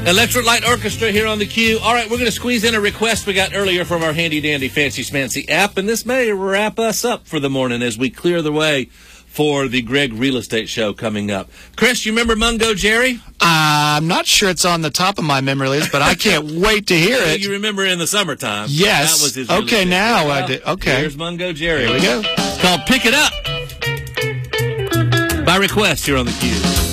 Electric Light Orchestra here on the Q. All right, we're going to squeeze in a request we got earlier from our handy-dandy Fancy Smancy app, and this may wrap us up for the morning as we clear the way for the Greg Real Estate Show coming up. Chris, you remember Mungo Jerry? I'm not sure it's on the top of my memory list, but I can't wait to hear it. You remember in the summertime. Yes. That was his okay, now well, I do. Okay. Here's Mungo Jerry. Here we go. It's called Pick It Up. By request here on the Q.